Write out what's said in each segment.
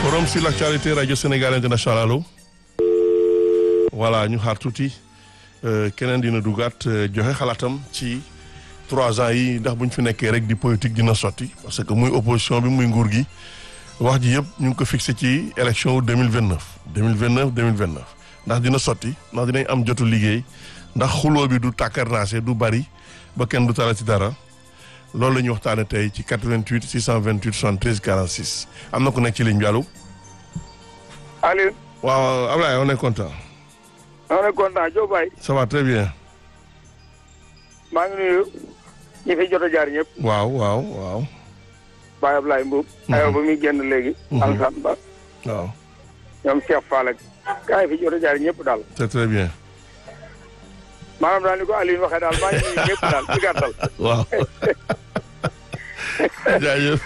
Forum sur l'actualité Radio Sénégal International allo voilà ñu xaar tuuti keneen dina dugaat joxe xalaatam ci 3 ans yi ndax buñ fi nekkee rek di politique dina sotti parce que muy opposition bi muy nguur gi wax ji yëpp ñu ngi ko fixé ci élection 2029 ndax dina sotti ndax dinañ am jotu liggéey ndax xuloo bi du tàkkarnaase du bari ba kenn du tala ci dara loolu la ñuy waxtaane tey ci 88 628 73 46 am na ku nekk ci ligne bi allo. Aliou. waaw Ablaye on est content. on est content Diop Baye. ça va très bien. maa ngi nuyu ñi fi jot a jaar ñëpp. waaw. Baye Ablaye Mboub. aywa ba muy génn léegi. Alassane Ba. waaw. ñoom Cheikh Fall ak gars yi fi jot a jaar ñëpp daal. c'est très bien. maanaam daal ni ko Aliou waxee daal maa ngi nuyu ñëpp daal ci gàttal. waaw. jaajëf.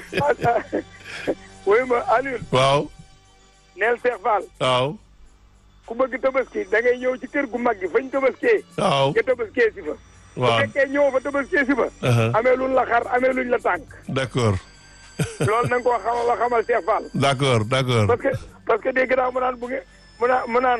wuyu ma Aliou. waaw. neel Cheikh Fall. waaw. ku bëgg tabaski da ngay ñëw ci kër gu mag gi fañ tabaskee. waaw. nga tabaskee si fa. waaw bu fekkee ñëw fa tabaskee si fa. amee luñ la xar amee luñ la tànk. d'accord. loolu na nga koo xamal Cheikh Fall. d'accord. parce que dégg naa mu naan bu ngeen mu naan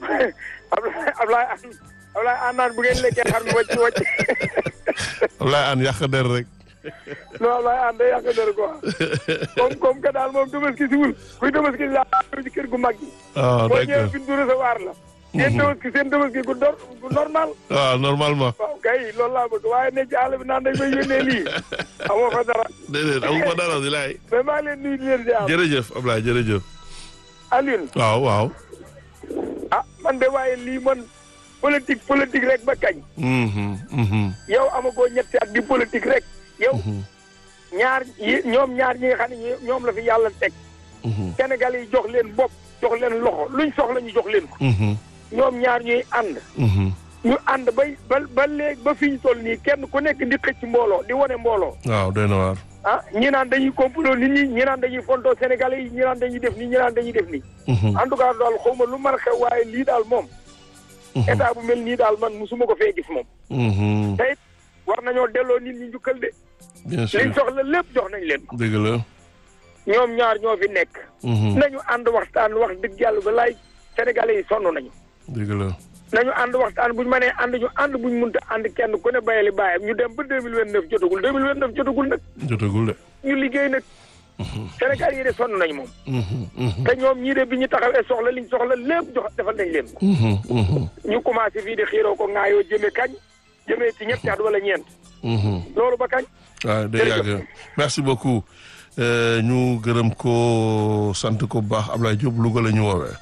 Ablaye an naan bu ngeen lekkee xar mi wàcc. Ablaye an yàq der rek. non Ablaye an day yàq der quoi comme que daal moom tabaski si wul kuy tabaski laa ci kër gu mag gi. ah boo d'accord ñëwee fi du recevoir la. seen tabaski gu normal. waaw normalement. waaw kay loolu laa bëgg waaye ne ci àll bi naan dañ may yónnee lii amoo fa dara. déedéet amu fa dara di laay. mais maa ngi leen nuyu di leen ziar. jërëjëf Ablaye jërëjëf. Alioune. waaw. man de waaye lii man politique rek ba kañ. yow amagoo ñetti at di politique rek. yow ñoom ñaar ñi nga xam ne ñoom la fi yàlla teg. Sénégal yi jox leen bopp jox leen loxo luñ soxla ñu jox leen ko. ñoom ñaar ñuy ànd. ñu ànd ba léegi ba fi ñu toll nii kenn ku nekk di xëcc mbooloo di wane mbooloo. waaw doy na waar. ñi naan dañuy complot nit ñi ñi naan dañuy fontoo Sénégalais yi ñi naan dañuy def nii ñi naan dañuy def nii. en tout cas daal xaw ma lu mar xew waaye lii daal moom. état bu mel nii daal man musuma ko fee gis moom. te it war nañoo delloo nit ñi njukkal de. bien sûr liñ soxla lépp jox nañ leen. dëgg la. ñoom ñaar ñoo fi nekk. nañu ànd waxtaan wax dëgg yàlla ba laay Sénégalais yi sonn nañu. dëgg la. nañu ànd waxtaan buñ mënee ànd ñu ànd buñ mënta ànd kenn ku ne bayali bàyyam ñu dem ba 2029 jotagul 2029 jotagul nag. jotagul de. ñu liggéey nag. Sénégal yi de sonn nañu moom. te ñoom ñii de bi ñu taxawee soxla liñ soxla lépp jox defal nañ leen ko. ñu commencé fii di xiiroo ko ŋaayoo jëmee kañ jëmee ci ñetti at wala ñeent. loolu ba kañ. waaw day yàgg merci beaucoup ñu gërëm ko sant ko bu baax Ablaye Diop Louga la ñu woowee.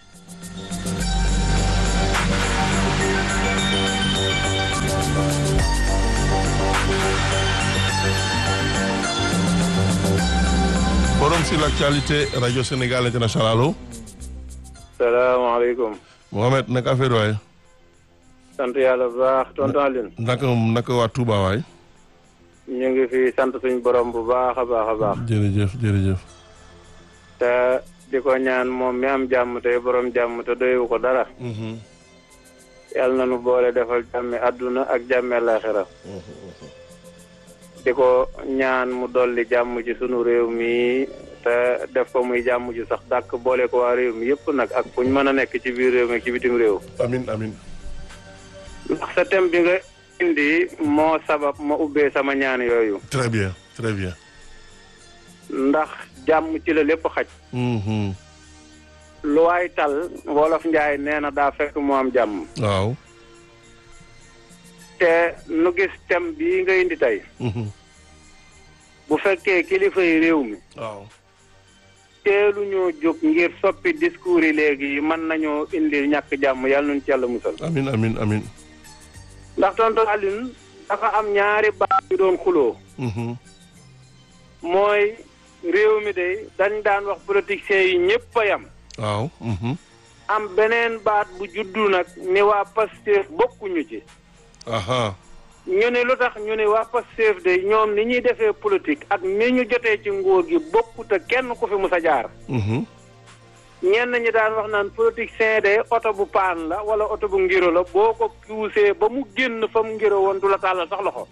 Forum sur l'actualité Radio Sénégal International allo. salaamaaleykum. Mohamed naka affaire waay. sant yàlla bu baax tonton Aline. naka waa Touba waay. ñu ngi fi sant suñu borom bu baax a baax. jërëjëf. te di ko ñaan moom mi am jàmm te borom jàmm te doyewu ko dara. yàlla na nu boole defal jàmmi àdduna ak jàmmi àllaaxira. di ko ñaan mu dolli jàmm ci sunu réew mi te def ko muy jàmm ci sax dàkk boole ko waa réew mi yëpp nag ak fu ñu mën a nekk ci biir réew mi ci bitim réew. amin ndax sa thème bi nga indi moo sabab ma ubbee sama ñaan yooyu. très bien. ndax jàmm ci la lépp xaj. lu waay tal wolof njaay nee na daa fekk mu am jàmm. waaw. te nu gis thème bii nga indi tey. bu fekkee kilifa yi réew mi. waaw. teelu ñoo jóg ngir soppi discours yi léegi mën nañoo indi ñàkk jàmm yàlla nuñ ci yàlla musal. amin ndax tonton Aline dafa am ñaari baat yu doon xuloo. mooy réew mi de dañ daan wax politiciens yi ñëpp a yam. waaw. am beneen baat bu juddu nag ni waa Pastef bokkuñu ci. ñu ne lu tax ñu ne waa Pastef de ñoom ni ñuy defee politique ak ni ñu jotee ci nguur gi bokkut ak kenn ku fi mus a jaar. ñenn ñi daan wax naan politicien de oto bu paan la wala oto bu ngiro la boo ko puusee ba mu génn fa mu ngiro woon du la tàllal sax loxo.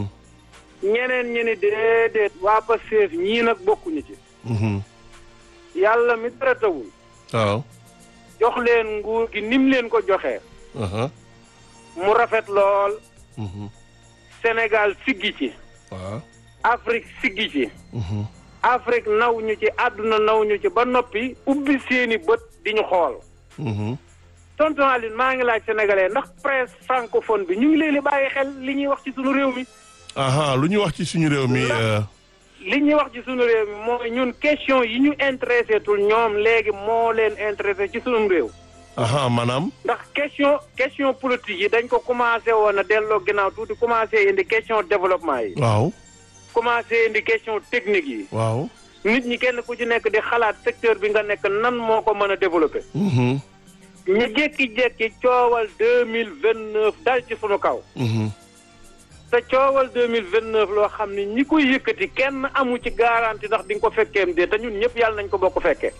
ñeneen ñi ni déedéet waa Pastef ñii nag bokkuñu ci. yàlla mi dara tawul. waaw. jox leen nguur gi nim leen ko joxee. mu rafet lool. Sénégal siggi ci. waaw. Afrique siggi ci. Afrique naw ñu ci àdduna naw ñu ci ba noppi ubbi seeni bët di ñu xool. tonton Aline maa ngi laaj sénégalais ndax presse francophone bi ñu ngi leen di bàyyi xel li ñuy wax ci sunu réew mi. lu ñuy wax ci suñu réew mi. li ñuy wax ci sunu réew mi mooy ñun question yi ñu intéressé tul ñoom léegi moo leen intéressé ci sunu réew. maanaam. ndax question politique yi dañ ko commencé woon a delloo ginnaaw tuuti commencé indi question développement yi. waaw. commencé indi question technique yi. waaw. nit ñi kenn ku ci nekk di xalaat secteur bi nga nekk nan moo ko mën a développé. ñu jékki-jékki coowal 2029 dal ci sunu kaw. te coowal 2029 loo xam ne ñi koy yëkkati kenn amu ci garantie ndax di nga ko fekkeem de te ñun ñëpp yàlla nañ ko bokk fekkee.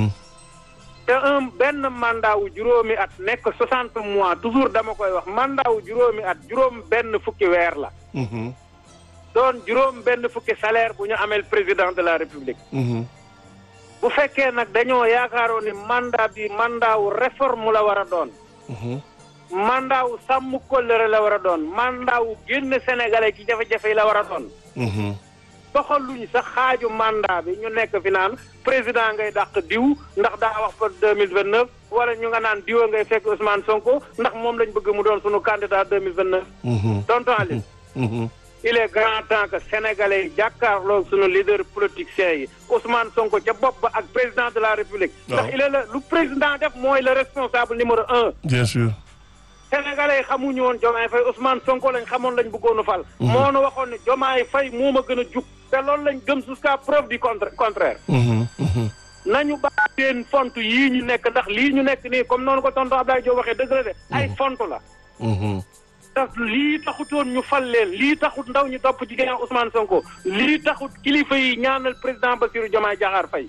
te benn mandat wu juróomi at nekk 60 mois toujours dama koy wax mandat wu juróomi at juróom benn fukki weer la. doon juróom benn fukki salaire bu ñu ameel président de la république. bu fekkee nag dañoo yaakaaroon ni mandat bi mandat wu réforme la war a doon. mandat wu sàmm kóllëre la war a doon mandat wu génn sénégalais ci jafe-jafe yi la war a doon. doxaluñ sax xaaju mandat bi ñu nekk fi naan président ngay dàq diw ndax daa wax pour 2029 wala ñu nga naan diwa ngay fekk Ousmane Sonko ndax moom lañ bëgg mu doon sunu candidat 2029. tonton Aline. il est grand temps que sénégalais yi jàkkaarloo sunu leader politiciens yi Ousmane Sonko ca bopp ba ak président de la république. ndax il est lu président def mooy le responsable numéro 1. bien sûr. sénégalais yi xamuñu woon Diomaye Faye Ousmane Sonko lañ xamoon lañ bëggoon a fal. moo nu waxoon ne Diomaye Faye moo ma gën a jug. te loolu lañ gëm jusqu'à preuve du contraire. nañu baax seen font yii ñu nekk ndax lii ñu nekk nii comme noonu ko tonton Abdoulaye Diop waxee dëgg la de ay font la. ndax lii taxutoon ñu fal leen lii taxut ndaw ñu topp ci ginnaaw Ousmane Sonko lii taxut kilifa yi ñaanal président Bassirou Diomaye Diakhar Faye.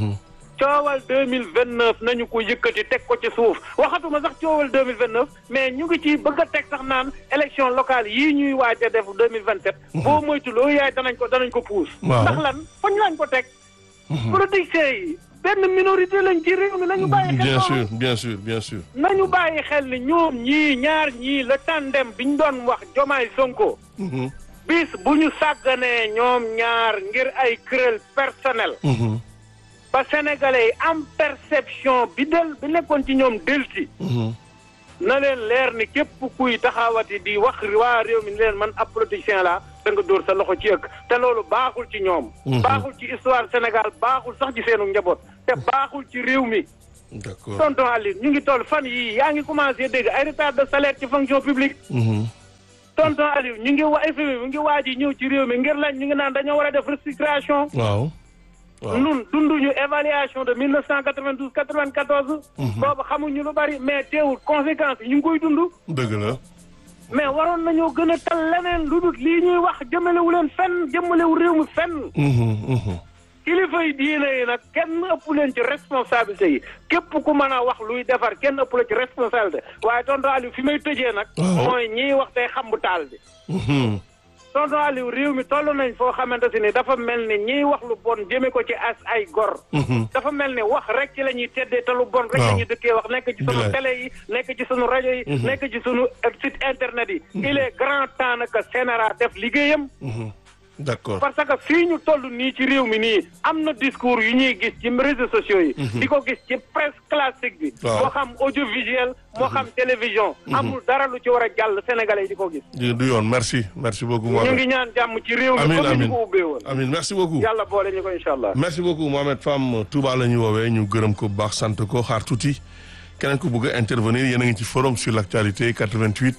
coowal 2029 nañu ko yëkkati teg ko ci suuf waxatuma sax coowal 2029 mais ñu ngi ci bëgg a teg sax naan élection locale yii ñuy waaj a def 2027. boo moytuloo yaay danañ ko puus. ndax lan foñ lañ ko teg. politiciens yi benn minorité lañ ci réew mi nañu bàyyi xel. bien sûr. nañu bàyyi xel ni ñoom ñaar ñii le tandem biñ doon wax Diomaye Sonko. bis bu ñu sàgganee ñoom ñaar ngir ay querelle personnel. ba sénégalais yi am perception bi nekkoon ci ñoom delti na leen leer ni képp kuy taxawati di wax waa réew mi ni leen man ab politicien la da nga dóor sa loxo ci ëkk te loolu baaxul ci ñoom. baaxul ci histoire Sénégal baaxul sax ci seenu njaboot te baaxul ci réew mi. d'accord tonton Aline ñu ngi toll fan yii yaa ngi commencé dégg ay retard de salaire ci fonction publique. tonton Aliou ñu ngi FMI mu ngi waaj a ñëw ci réew mi ngir lañ ñu ngi naan dañoo war a def restructuration. waaw. ñun dunduñu évaluation de 1992 94. boobu xamuñu lu bari mais teewul conséquences yi ñu ngi koy dund. dëgg la. mais waroon nañoo gën a tal leneen lu dul lii ñuy wax jëmalewu leen fenn jëmalewu réew mi fenn. kilifa yi diine yi nag kenn ëpp leen ci responsabilité yi képp ku mën a wax luy defar kenn ëpp la ci responsabilité waaye tonton Aliou fi may tëjee nag. mooy ñiy wax tey xam bu taal bi. tonton Aliou réew mi toll nañ foo xamante si ni dafa mel ni ñiy wax lu bon jëme ko ci as ay gor. dafa mel ni wax rek ci la ñuy teddee te lu bon rek la ñuy dëkkee wax nekk ci sunu télé yi nekk ci sunu rajo yi. nekk ci sunu site internet yi. il est grand temps nag que Sénégal def liggéeyam. d'accord parce que fii ñu toll nii ci réew mi nii am na discours yu ñuy gis ci réseaux sociaux yi. di ko gis ci presse classique bi. moo xam audiovisuel moo xam télévision. amul dara lu ci war a jàll sénégalais yi di ko gis. du yoon merci beaucoup. ñu ngi ñaan jàmm ci réew mi. comme ni ñu ko ubbee woon. amiin merci beaucoup. yàlla boole ñu ko incha allah. merci beaucoup Mohamed Fam Touba la ñu woowee ñu gërëm ko bu baax sant ko xaar tuuti keneen ko bëgg a intervenir yéen a ngi ci forum sur l'actualité 88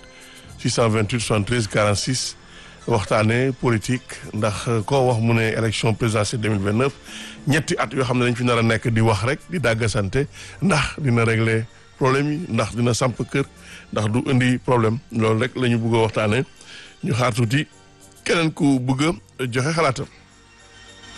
628 73 46. waxtaane politique ndax koo wax mu ne élection présidentielle 2029 ñetti at yoo xam ne dañ fi nar a nekk di wax rek di dàggasante ndax dina régler problème yi ndax dina samp kër ndax du indi problème loolu rek la ñu bëgg a waxtaane ñu xaar tuuti keneen ku bëgg a joxe xalaatam